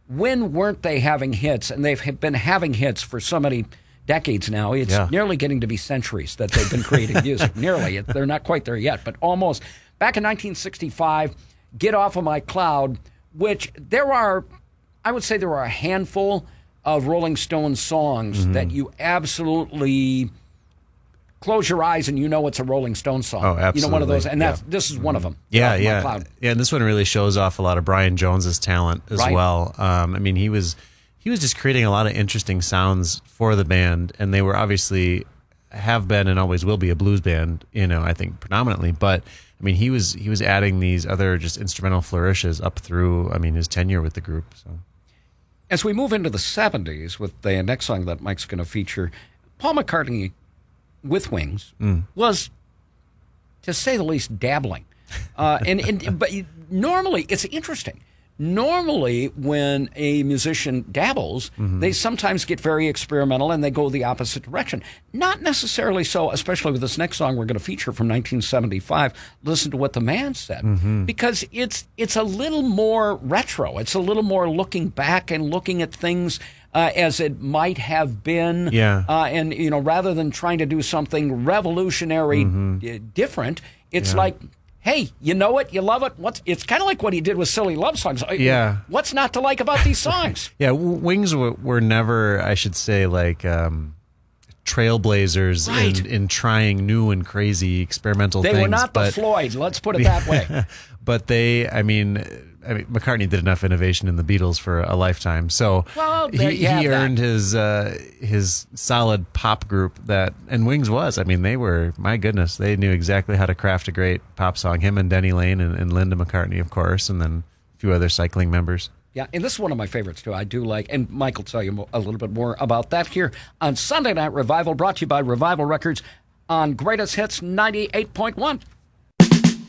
when weren't they having hits? And they've been having hits for so many decades now. It's nearly getting to be centuries that they've been creating music. Nearly. They're not quite there yet, but almost. Back in 1965, Get Off of My Cloud, which I would say there are a handful of Rolling Stones songs that you absolutely close your eyes and you know it's a Rolling Stones song. Oh, absolutely. One of those, and this is one of them. Yeah. And this one really shows off a lot of Brian Jones's talent as well. He was just creating a lot of interesting sounds for the band, and they were obviously have been and always will be a blues band, I think predominantly, but he was adding these other just instrumental flourishes up through his tenure with the group. So as we move into the 70s with the next song that Mike's going to feature, Paul McCartney with Wings was, to say the least, dabbling. But normally, it's interesting. Normally, when a musician dabbles, they sometimes get very experimental and they go the opposite direction. Not necessarily so, especially with this next song we're going to feature from 1975, Listen to What the Man Said, because it's a little more retro. It's a little more looking back and looking at things as it might have been. And rather than trying to do something revolutionary different, it's like, hey, you know it, you love it. It's kind of like what he did with Silly Love Songs. Yeah. What's not to like about these songs? Wings were never, I should say, like trailblazers in trying new and crazy experimental things. They were not the Floyd, let's put it that way. But McCartney did enough innovation in the Beatles for a lifetime. So he earned his solid pop group and Wings was. They were, my goodness, they knew exactly how to craft a great pop song. Him and Denny Lane and Linda McCartney, of course, and then a few other cycling members. Yeah, and this is one of my favorites, too. I do like, and Mike will tell you a little bit more about that here on Sunday Night Revival, brought to you by Revival Records on Greatest Hits 98.1.